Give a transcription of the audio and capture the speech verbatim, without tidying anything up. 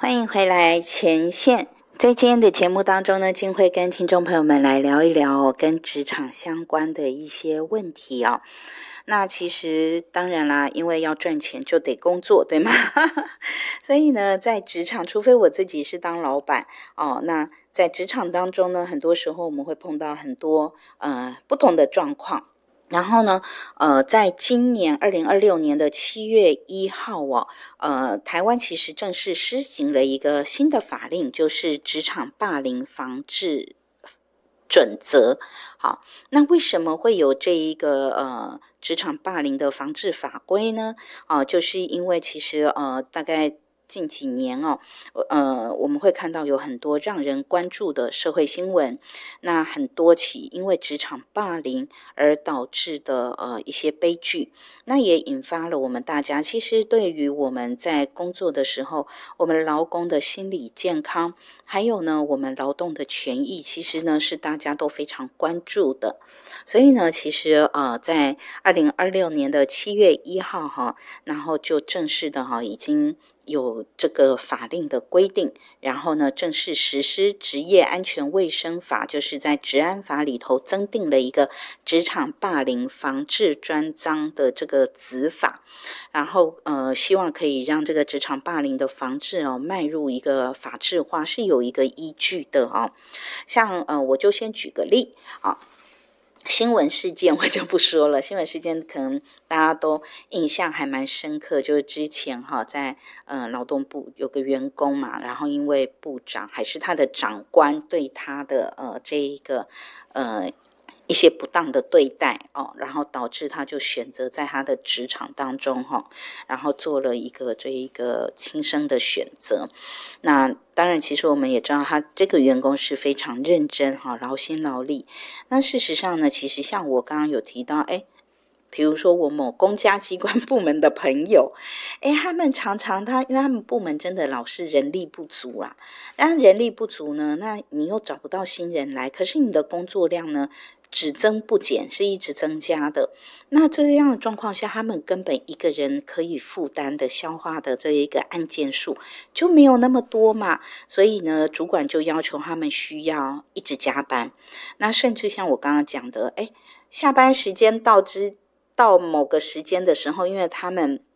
欢迎回来前线。在今天的节目当中呢，金会跟听众朋友们来聊一聊、哦、跟职场相关的一些问题哦。那其实当然啦，因为要赚钱就得工作，对吗？所以呢，在职场，除非我自己是当老板哦，那在职场当中呢，很多时候我们会碰到很多呃不同的状况。然后呢，呃，在今年二零二六年的七月一号哦，呃，台湾其实正式施行了一个新的法令，就是职场霸凌防治准则。好，那为什么会有这一个呃职场霸凌的防治法规呢？啊、呃，就是因为其实呃大概近几年哦，呃，我们会看到有很多让人关注的社会新闻，那很多起因为职场霸凌而导致的呃一些悲剧，那也引发了我们大家其实对于我们在工作的时候，我们劳工的心理健康，还有呢我们劳动的权益，其实呢是大家都非常关注的。所以呢，其实呃，在二零二六年的七月一号哈，然后就正式的哈已经有这个法令的规定，然后呢，正式实施职业安全卫生法，就是在职安法里头增订了一个职场霸凌防治专章的这个子法，然后呃，希望可以让这个职场霸凌的防治哦迈入一个法制化，是有一个依据的哦。像呃，我就先举个例啊。新闻事件我就不说了，新闻事件可能大家都印象还蛮深刻，就是之前哈在呃劳动部有个员工嘛，然后因为部长还是他的长官对他的呃这一个呃一些不当的对待哦，然后导致他就选择在他的职场当中哈、哦，然后做了一个这一个轻生的选择。那当然，其实我们也知道他这个员工是非常认真哈，劳心劳力。那事实上呢，其实像我刚刚有提到，哎，比如说我某公家机关部门的朋友，哎，他们常常他因为他们部门真的老是人力不足啊，然后人力不足呢，那你又找不到新人来，可是你的工作量呢只增不减，是一直增加的。那这样的状况下，他们根本一个人可以负担的消化的这一个案件数就没有那么多嘛，所以呢，主管就要求他们需要一直加班。那甚至像我刚刚讲的，哎，下班时间到之到某个时间的时候，因为他们